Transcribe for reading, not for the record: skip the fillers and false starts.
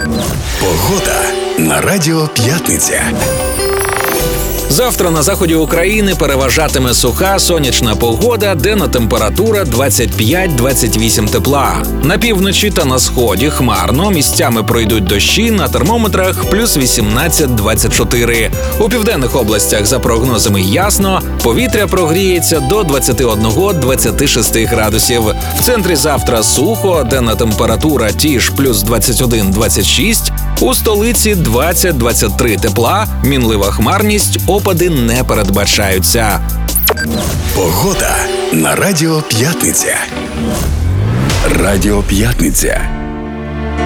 Погода на Радіо П'ятниця. Завтра на заході України переважатиме суха сонячна погода, денна температура 25-28 тепла. На півночі та на сході хмарно, місцями пройдуть дощі, на термометрах плюс 18-24. У південних областях за прогнозами ясно, повітря прогріється до 21-26 градусів. В центрі завтра сухо, денна температура ті ж плюс 21-26. У столиці 20-23 тепла, мінлива хмарність, опади не передбачаються. Погода на Радіо П'ятниця. Радіо П'ятниця.